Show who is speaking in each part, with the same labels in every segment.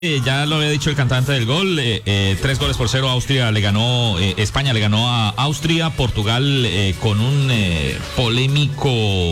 Speaker 1: Ya lo había dicho el cantante del gol, 3-0 Austria le ganó, España le ganó a Austria, Portugal con un polémico,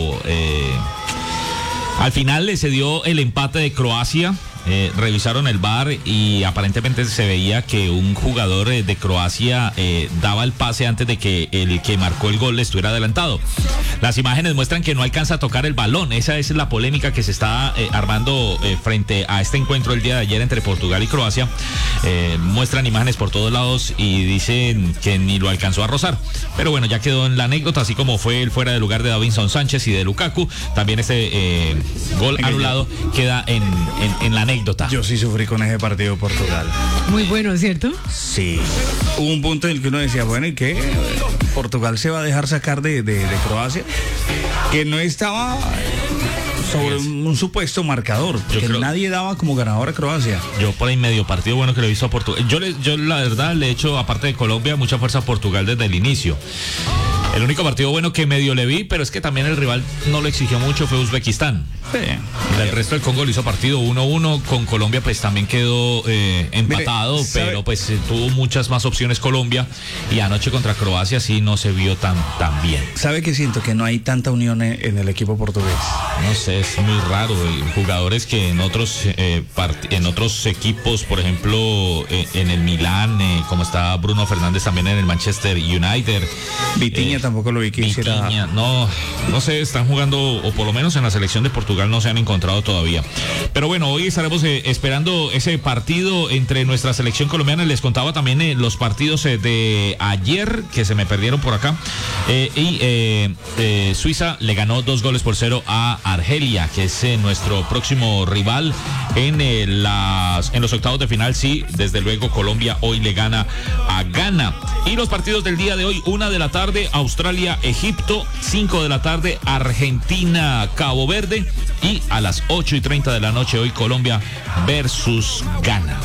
Speaker 1: al final se dio el empate de Croacia. Revisaron el VAR y aparentemente se veía que un jugador de Croacia daba el pase antes de que el que marcó el gol estuviera adelantado. Las imágenes muestran que no alcanza a tocar el balón. Esa es la polémica que se está armando frente a este encuentro el día de ayer entre Portugal y Croacia. Muestran imágenes por todos lados y dicen que ni lo alcanzó a rozar. Pero bueno, ya quedó en la anécdota, así como fue el fuera de lugar de Davinson Sánchez y de Lukaku. También este gol anulado queda en la anécdota.
Speaker 2: Yo sí sufrí con ese partido de Portugal.
Speaker 3: Muy bueno, ¿cierto?
Speaker 2: Sí. Hubo un punto en el que uno decía, bueno, ¿y qué? ¿Portugal se va a dejar sacar de Croacia? Que no estaba sobre un supuesto marcador, que nadie daba como ganador a Croacia.
Speaker 1: Yo por ahí medio partido bueno que le he visto a Portugal. Yo la verdad le he hecho, aparte de Colombia, mucha fuerza a Portugal desde el inicio. El único partido bueno que medio le vi, pero es que también el rival no lo exigió mucho, fue Uzbekistán.
Speaker 2: Sí.
Speaker 1: El resto del Congo lo hizo partido 1-1, con Colombia pues también quedó empatado. Mire, pero pues tuvo muchas más opciones Colombia, y anoche contra Croacia sí no se vio tan bien.
Speaker 2: ¿Sabe que siento que no hay tanta unión en el equipo portugués?
Speaker 1: No sé, es muy raro. Jugadores que en otros equipos, por ejemplo en el Milán, como está Bruno Fernández también en el Manchester United.
Speaker 2: Vitinha tampoco lo vi que hiciera.
Speaker 1: Vitinha, no sé, están jugando, o por lo menos en la selección de Portugal no se han encontrado todavía. Pero bueno, hoy estaremos esperando ese partido entre nuestra selección colombiana. Les contaba también los partidos de ayer, que se me perdieron por acá. Suiza le ganó 2-0 a Argelia, que es nuestro próximo rival en los octavos de final. Sí, desde luego Colombia hoy le gana a Ghana. Y los partidos del día de hoy: 1 de la tarde Australia-Egipto, 5 de la tarde Argentina-Cabo Verde, y a las 8:30 de la noche hoy Colombia versus Ghana.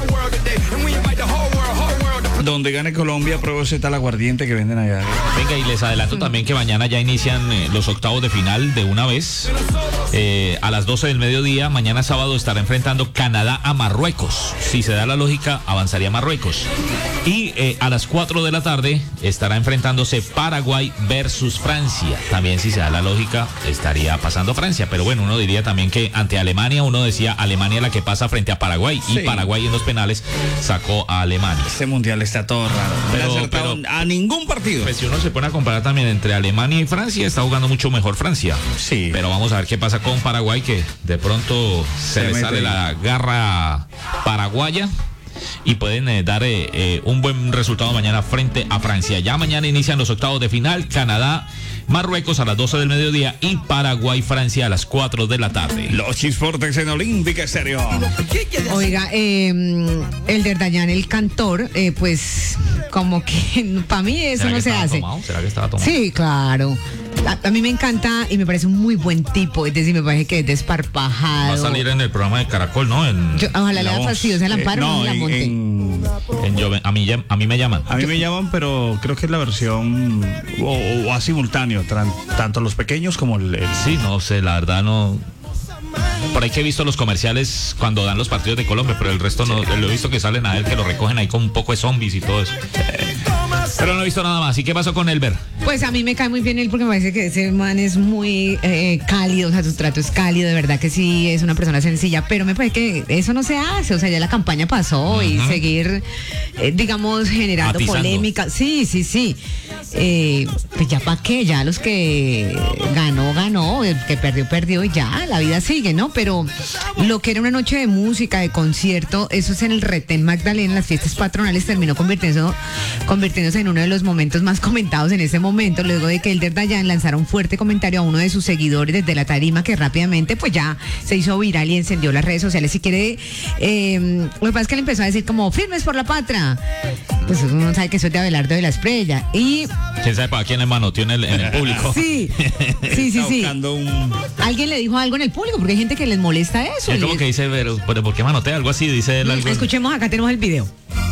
Speaker 2: Donde gane Colombia, pruebo ese tal aguardiente que venden allá.
Speaker 1: Venga, y les adelanto también que mañana ya inician los octavos de final de una vez. A las 12 del mediodía, mañana sábado, estará enfrentando Canadá a Marruecos. Si se da la lógica, avanzaría Marruecos. Y a las 4 de la tarde estará enfrentándose Paraguay versus Francia. También, si se da la lógica, estaría pasando Francia. Pero bueno, uno diría también que ante Alemania, uno decía Alemania la que pasa frente a Paraguay. Sí. Y Paraguay en los penales sacó a Alemania.
Speaker 2: Este mundial está todo raro. Pero a ningún partido.
Speaker 1: Pues si uno se pone a comparar también entre Alemania y Francia, está jugando mucho mejor Francia.
Speaker 2: Sí.
Speaker 1: Pero vamos a ver qué pasa con Paraguay, que de pronto se le sale la garra paraguaya y pueden dar un buen resultado mañana frente a Francia. Ya mañana inician los octavos de final: Canadá, Marruecos a las 12 del mediodía y Paraguay-Francia a las 4 de la tarde.
Speaker 2: Los Chisportes en Olímpica Estéreo.
Speaker 3: Oiga, Elder Dayan, el cantor, pues como que para mí eso no se hace.
Speaker 1: ¿Será que estaba tomado?
Speaker 3: Sí, claro. A mí me encanta y me parece un muy buen tipo, es decir, me parece que es desparpajado.
Speaker 1: Va a salir en el programa de Caracol, ¿no?
Speaker 3: Ojalá le da fastidiosa la amparo, no la monte.
Speaker 1: A mí me llaman.
Speaker 2: A mí me llaman, pero creo que es la versión o a simultáneo, tanto los pequeños como el...
Speaker 1: Sí, no sé, la verdad no... Por ahí que he visto los comerciales cuando dan los partidos de Colombia, pero el resto no, lo he visto que salen a él, que lo recogen ahí con un poco de zombies y todo eso. Pero no he visto nada más. ¿Y qué pasó con Elber?
Speaker 3: Pues a mí me cae muy bien él, porque me parece que ese man es muy cálido, o sea, su trato es cálido, de verdad que sí, es una persona sencilla, pero me parece que eso no se hace, o sea, ya la campaña pasó. Y seguir, digamos, generando polémica. Sí. Pues ya para qué, ya los que ganó, el que perdió y ya, la vida sigue, ¿no? Pero lo que era una noche de música, de concierto, eso es en el Retén Magdalena, las fiestas patronales, terminó convirtiéndose en uno de los momentos más comentados en ese momento, luego de que Elder Dayan lanzara un fuerte comentario a uno de sus seguidores desde la tarima, que rápidamente pues ya se hizo viral y encendió las redes sociales. Si quiere, lo que pasa es que él empezó a decir como firmes por la patria, pues uno sabe que eso es de Abelardo de la Espriella, y
Speaker 1: quién sabe para quién le manoteó en el público.
Speaker 3: Sí. Alguien le dijo algo en el público, porque hay gente que les molesta eso.
Speaker 1: Es como que dice, pero ¿por qué manotea? Algo así, dice él.
Speaker 3: Escuchemos, acá tenemos el video.